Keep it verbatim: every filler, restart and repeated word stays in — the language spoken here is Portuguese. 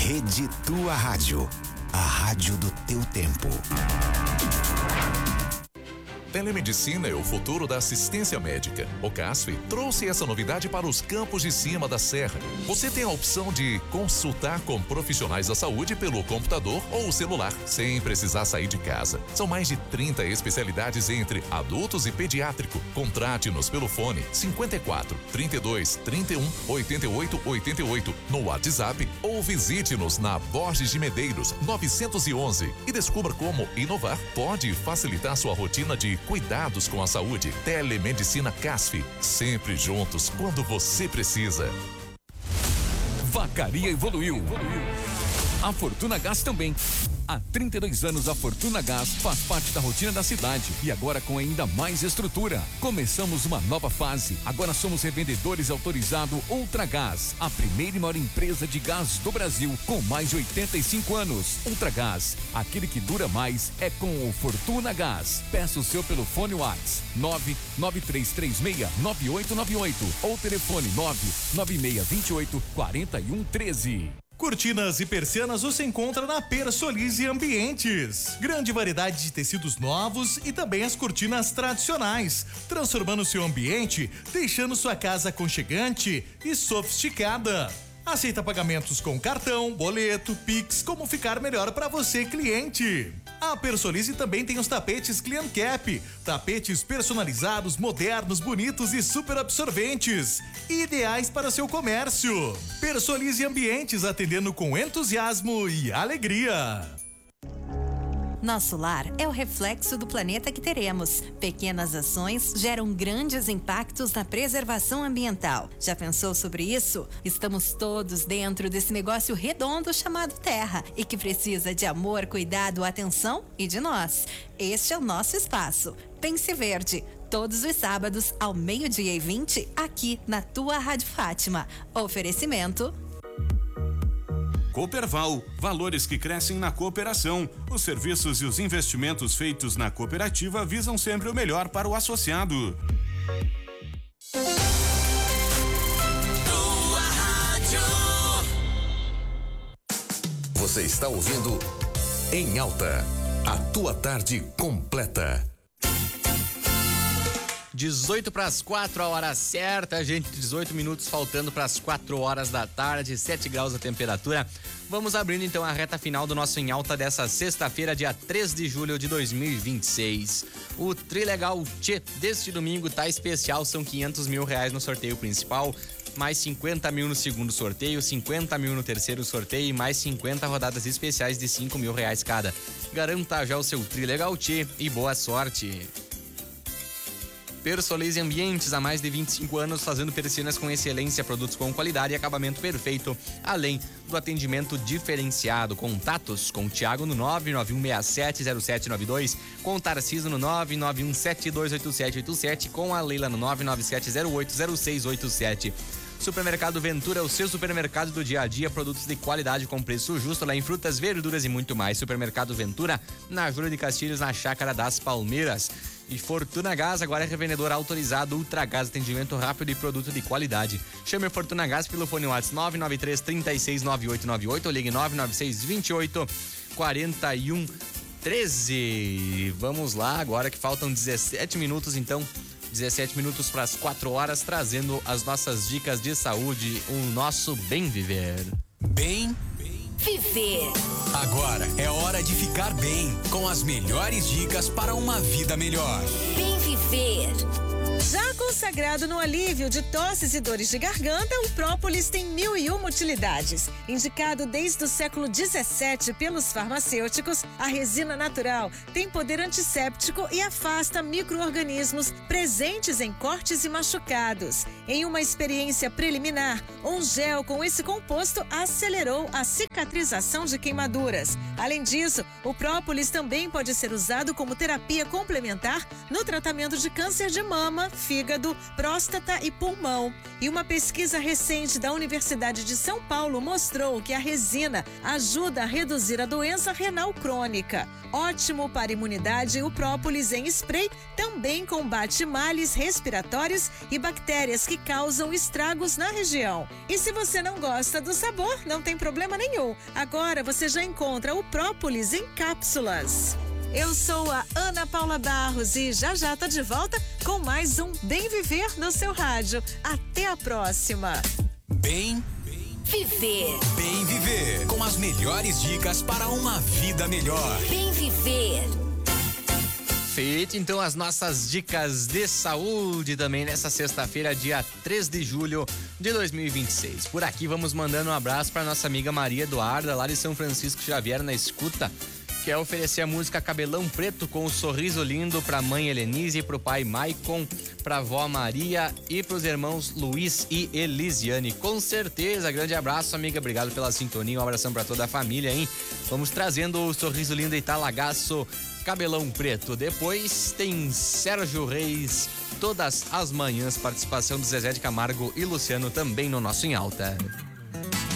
Rede Tua Rádio, a rádio do teu tempo. Telemedicina é o futuro da assistência médica. O CASF trouxe essa novidade para os campos de cima da serra. Você tem a opção de consultar com profissionais da saúde pelo computador ou celular, sem precisar sair de casa. São mais de trinta especialidades entre adultos e pediátrico. Contrate-nos pelo fone cinquenta e quatro, trinta e dois, trinta e um, oitenta e oito, oitenta e oito no WhatsApp ou visite-nos na Borges de Medeiros novecentos e onze e descubra como inovar pode facilitar sua rotina de cuidados com a saúde. Telemedicina CASF, sempre juntos quando você precisa. Vacaria evoluiu. A Fortuna Gás também. Há trinta e dois anos a Fortuna Gás faz parte da rotina da cidade e agora com ainda mais estrutura. Começamos uma nova fase. Agora somos revendedores autorizados Ultragás, a primeira e maior empresa de gás do Brasil com mais de oitenta e cinco anos. Ultragás, aquele que dura mais é com o Fortuna Gás. Peça o seu pelo fone WhatsApp nove nove três três seis nove oito nove oito ou telefone nove nove seis dois oito quatro um um três. Cortinas e persianas você encontra na Persolize Ambientes. Grande variedade de tecidos novos e também as cortinas tradicionais, transformando seu ambiente, deixando sua casa aconchegante e sofisticada. Aceita pagamentos com cartão, boleto, Pix, como ficar melhor para você, cliente. A Persolize também tem os tapetes Clean Cap, tapetes personalizados, modernos, bonitos e super absorventes, ideais para seu comércio. Persolize Ambientes, atendendo com entusiasmo e alegria. Nosso lar é o reflexo do planeta que teremos. Pequenas ações geram grandes impactos na preservação ambiental. Já pensou sobre isso? Estamos todos dentro desse negócio redondo chamado Terra e que precisa de amor, cuidado, atenção e de nós. Este é o nosso espaço. Pense Verde. Todos os sábados, ao meio-dia e vinte, aqui na tua Rádio Fátima. Oferecimento Cooperval, valores que crescem na cooperação. Os serviços e os investimentos feitos na cooperativa visam sempre o melhor para o associado. Tua Rádio. Você está ouvindo Em Alta, a tua tarde completa. dezoito para as quatro, a hora certa, gente. dezoito minutos faltando para as quatro horas da tarde, sete graus a temperatura. Vamos abrindo então a reta final do nosso Em Alta dessa sexta-feira, dia três de julho de dois mil e vinte e seis. O Trilegal Tchê deste domingo tá especial, são quinhentos mil reais no sorteio principal, mais cinquenta mil no segundo sorteio, cinquenta mil no terceiro sorteio e mais cinquenta rodadas especiais de cinco mil reais cada. Garanta já o seu Trilegal Tchê e boa sorte. Persolize Ambientes, há mais de vinte e cinco anos fazendo persianas com excelência, produtos com qualidade e acabamento perfeito, além do atendimento diferenciado. Contatos com o Thiago no nove nove um seis sete zero sete nove dois, com o Tarciso no nove nove um sete dois oito sete oito sete, com a Leila no nove nove sete zero oito zero seis oito sete. Supermercado Ventura, o seu supermercado do dia a dia, produtos de qualidade com preço justo, lá em frutas, verduras e muito mais. Supermercado Ventura, na Júlia de Castilhos, na Chácara das Palmeiras. E Fortuna Gás, agora é revendedor autorizado Ultragás, atendimento rápido e produto de qualidade. Chame a Fortuna Gás pelo fone WhatsApp nove nove três, trinta e seis, nove oito nove oito ou ligue nove nove seis, vinte e oito, quarenta e um, treze. Vamos lá, agora que faltam dezessete minutos, então, dezessete minutos para as quatro horas, trazendo as nossas dicas de saúde, o nosso Bem Viver. Bem Viver. Agora é hora de ficar bem, com as melhores dicas para uma vida melhor. Bem Viver. Já consagrado no alívio de tosses e dores de garganta, o própolis tem mil e uma utilidades. Indicado desde o século dezessete pelos farmacêuticos, a resina natural tem poder antisséptico e afasta micro-organismos presentes em cortes e machucados. Em uma experiência preliminar, um gel com esse composto acelerou a cicatrização de queimaduras. Além disso, o própolis também pode ser usado como terapia complementar no tratamento de câncer de mama, fígado fígado, próstata e pulmão. E uma pesquisa recente da Universidade de São Paulo mostrou que a resina ajuda a reduzir a doença renal crônica. Ótimo para a imunidade, o própolis em spray também combate males respiratórios e bactérias que causam estragos na região. E se você não gosta do sabor, não tem problema nenhum. Agora você já encontra o própolis em cápsulas. Eu sou a Ana Paula Barros e já já tô de volta com mais um Bem Viver no seu rádio. Até a próxima. Bem Viver. Bem Viver, com as melhores dicas para uma vida melhor. Bem Viver. Feito então as nossas dicas de saúde também nessa sexta-feira, dia três de julho de dois mil e vinte e seis. Por aqui vamos mandando um abraço para nossa amiga Maria Eduarda, lá de São Francisco Xavier, na escuta. Quer oferecer a música Cabelão Preto com o Sorriso Lindo pra mãe Helenise, pro pai Maicon, pra avó Maria e pros irmãos Luiz e Elisiane. Com certeza, grande abraço, amiga, obrigado pela sintonia, um abração pra toda a família, hein? Vamos trazendo o Sorriso Lindo e Talagaço, Cabelão Preto. Depois tem Sérgio Reis, todas as manhãs, participação do Zezé de Camargo e Luciano também no nosso Em Alta.